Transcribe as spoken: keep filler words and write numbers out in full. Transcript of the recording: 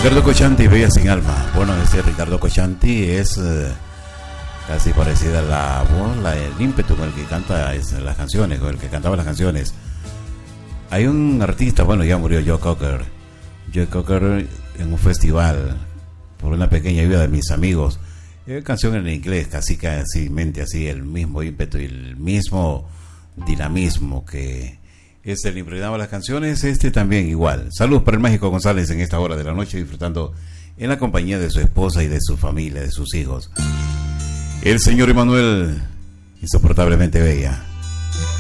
Ricardo Cochanti, Bella sin alma. Bueno, este Ricardo Cochanti es eh, casi parecida a la voz, la, el ímpetu con el que canta es, las canciones, con el que cantaba las canciones. Hay un artista, bueno, ya murió Joe Cocker. Joe Cocker en un festival, por una pequeña ayuda de mis amigos. Eh, canción en inglés, casi casi mente así, el mismo ímpetu y el mismo dinamismo que este le impregnaba las canciones, este también igual. Saludos para el Mágico González en esta hora de la noche, disfrutando en la compañía de su esposa y de su familia, de sus hijos. El señor Emanuel, insoportablemente bella.